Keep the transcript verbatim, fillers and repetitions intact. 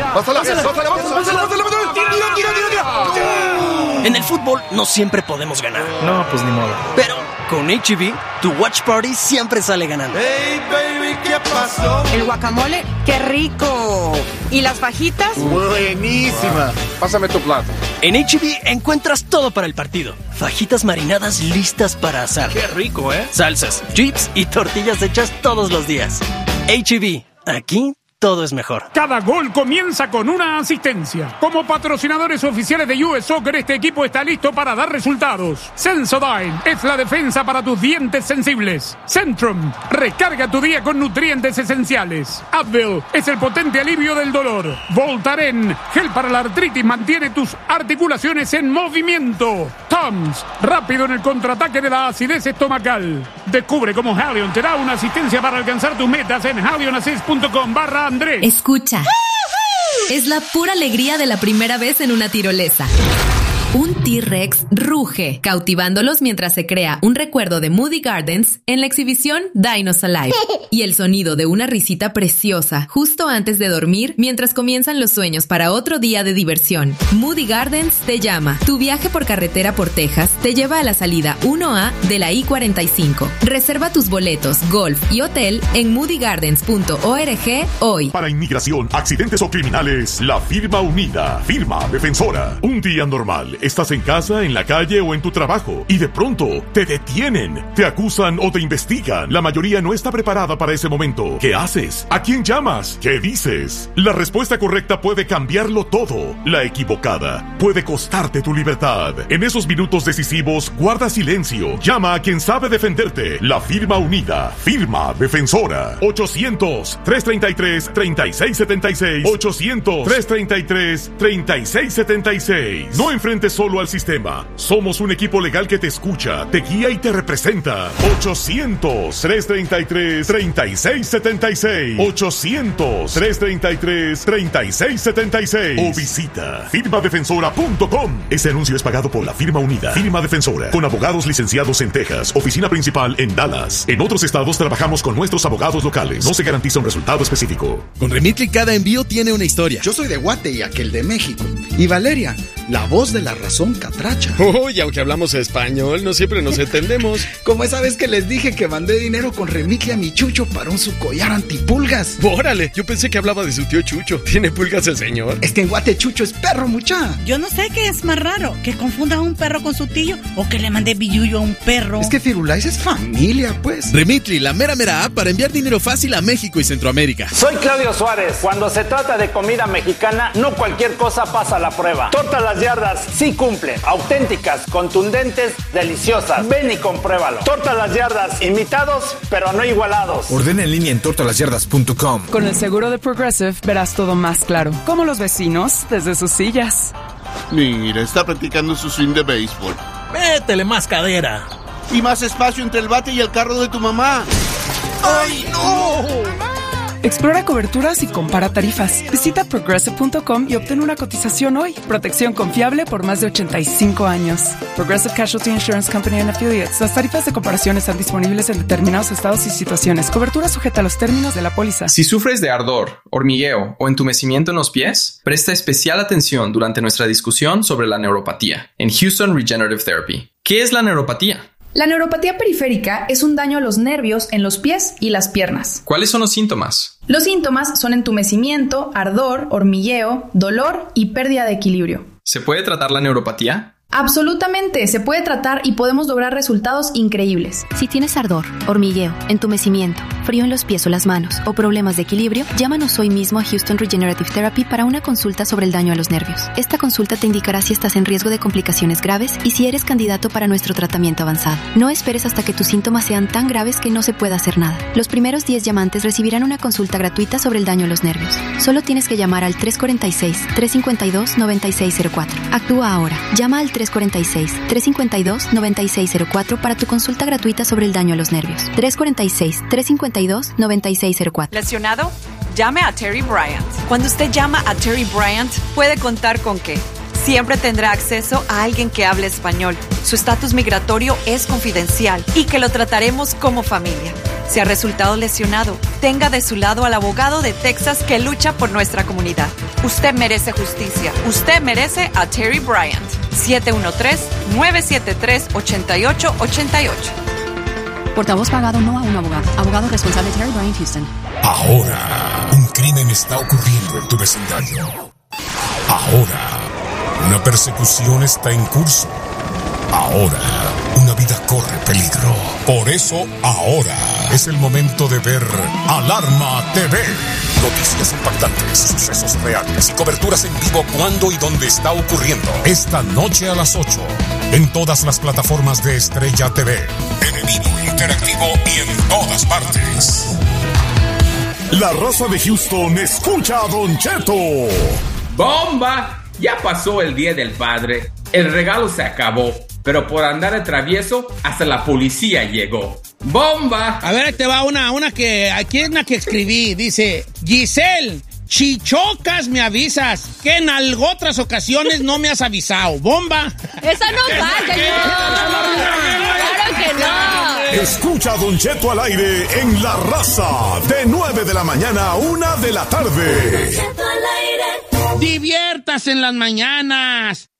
Pásala, pásala, pásala, pásala, pásala. Tira, tira, tira, tira. En el fútbol no siempre podemos ganar. No, pues ni modo. Pero con H E B, tu watch party siempre sale ganando. Hey, baby, ¿qué pasó? El guacamole, ¡qué rico! ¿Y las fajitas? Buenísima. Pásame tu plato. En H E B encuentras todo para el partido. Fajitas marinadas listas para asar. Qué rico, ¿eh? Salsas, chips y tortillas hechas todos los días. H E B, aquí todo es mejor. Cada gol comienza con una asistencia. Como patrocinadores oficiales de U S Soccer, este equipo está listo para dar resultados. Sensodyne es la defensa para tus dientes sensibles. Centrum, recarga tu día con nutrientes esenciales. Advil es el potente alivio del dolor. Voltaren, gel para la artritis, mantiene tus articulaciones en movimiento. Tums, rápido en el contraataque de la acidez estomacal. Descubre cómo Halion te da una asistencia para alcanzar tus metas en halionassist punto com barra Andrés. Escucha. Es la pura alegría de la primera vez en una tirolesa. Un T-Rex ruge, cautivándolos mientras se crea un recuerdo de Moody Gardens en la exhibición Dinos Alive. Y el sonido de una risita preciosa justo antes de dormir mientras comienzan los sueños para otro día de diversión. Moody Gardens te llama. Tu viaje por carretera por Texas te lleva a la salida uno A de la I cuarenta y cinco. Reserva tus boletos, golf y hotel en moody gardens punto org hoy. Para inmigración, accidentes o criminales, la firma unida. Firma defensora. Un día normal. Estás en casa, en la calle o en tu trabajo y de pronto te detienen, te acusan o te investigan. La mayoría no está preparada para ese momento. ¿Qué haces? ¿A quién llamas? ¿Qué dices? La respuesta correcta puede cambiarlo todo. La equivocada puede costarte tu libertad. En esos minutos decisivos, guarda silencio. Llama a quien sabe defenderte. La firma unida. Firma defensora. ochocientos, trescientos treinta y tres, treinta y seis setenta y seis. ochocientos, trescientos treinta y tres, treinta y seis setenta y seis. No enfrentes solo al sistema. Somos un equipo legal que te escucha, te guía y te representa. ochocientos, trescientos treinta y tres, treinta y seis setenta y seis. ochocientos, trescientos treinta y tres, treinta y seis setenta y seis. O visita firma defensora punto com. Este anuncio es pagado por la Firma Unida. Firma Defensora, con abogados licenciados en Texas. Oficina principal en Dallas. En otros estados trabajamos con nuestros abogados locales. No se garantiza un resultado específico. Con Remitly cada envío tiene una historia. Yo soy de Guate y aquel de México. Y Valeria, la voz de la razón catracha. Uy, aunque hablamos español, no siempre nos entendemos. Como esa vez que les dije que mandé dinero con Remitly a mi Chucho para un su collar antipulgas. Órale, yo pensé que hablaba de su tío Chucho. ¿Tiene pulgas el señor? Es que en Guate Chucho es perro, mucha. Yo no sé qué es más raro, que confunda a un perro con su tío o que le mande billullo a un perro. Es que Firulais es familia, pues. Remitly, la mera mera app para enviar dinero fácil a México y Centroamérica. Soy Claudio Suárez. Cuando se trata de comida mexicana, no cualquier cosa pasa la prueba. Tortas Las Yardas sí cumple. Auténticas, contundentes, deliciosas. Ven y compruébalo. Tortas Las Yardas, imitados, pero no igualados. Ordena en línea en tortas las yardas punto com. Con el seguro de Progressive verás todo más claro. Como los vecinos desde sus sillas. Mira, está practicando su swing de béisbol. Métele más cadera. Y más espacio entre el bate y el carro de tu mamá. ¡Ay, no! Explora coberturas y compara tarifas. Visita progressive punto com y obtén una cotización hoy. Protección confiable por más de ochenta y cinco años. Progressive Casualty Insurance Company and Affiliates. Las tarifas de comparación están disponibles en determinados estados y situaciones. Cobertura sujeta a los términos de la póliza. Si sufres de ardor, hormigueo o entumecimiento en los pies, presta especial atención durante nuestra discusión sobre la neuropatía en Houston Regenerative Therapy. ¿Qué es la neuropatía? La neuropatía periférica es un daño a los nervios en los pies y las piernas. ¿Cuáles son los síntomas? Los síntomas son entumecimiento, ardor, hormigueo, dolor y pérdida de equilibrio. ¿Se puede tratar la neuropatía? Absolutamente, se puede tratar y podemos lograr resultados increíbles. Si tienes ardor, hormigueo, entumecimiento, frío en los pies o las manos o problemas de equilibrio, llámanos hoy mismo a Houston Regenerative Therapy para una consulta sobre el daño a los nervios. Esta consulta te indicará si estás en riesgo de complicaciones graves y si eres candidato para nuestro tratamiento avanzado. No esperes hasta que tus síntomas sean tan graves que no se pueda hacer nada. Los primeros diez llamantes recibirán una consulta gratuita sobre el daño a los nervios. Solo tienes que llamar al tres cuatro seis, tres cinco dos, nueve seis cero cuatro. Actúa ahora. Llama al tres cuatro seis, tres cinco dos, nueve seis cero cuatro para tu consulta gratuita sobre el daño a los nervios. tres cuatro seis, tres cinco dos, nueve seis cero cuatro. ¿Lesionado? Llame a Terry Bryant. Cuando usted llama a Terry Bryant, puede contar con que siempre tendrá acceso a alguien que hable español. Su estatus migratorio es confidencial y que lo trataremos como familia. Si ha resultado lesionado, tenga de su lado al abogado de Texas que lucha por nuestra comunidad. Usted merece justicia. Usted merece a Terry Bryant. siete uno tres, nueve siete tres, ocho ocho ocho ocho. Portavoz pagado no a un abogado. Abogado responsable Terry Bryant Houston. Ahora, un crimen está ocurriendo en tu vecindario. Ahora, una persecución está en curso. Ahora, una vida corre peligro. Por eso, ahora es el momento de ver Alarma T V. Noticias impactantes, sucesos reales y coberturas en vivo cuando y dónde está ocurriendo. Esta noche a las ocho, en todas las plataformas de Estrella T V. En vivo, interactivo y en todas partes. La raza de Houston escucha a Don Cheto. ¡Bomba! Ya pasó el Día del Padre. El regalo se acabó. Pero por andar de travieso, hasta la policía llegó. ¡Bomba! A ver, te va una, una que, aquí es una que escribí. Dice, Giselle, chichocas me avisas, que en algo otras ocasiones no me has avisado. ¡Bomba! ¡Esa no va, señor! ¡Claro que no! Escucha a Don Cheto al aire en La Raza, de nueve de la mañana a una de la tarde. Diviértase en las mañanas.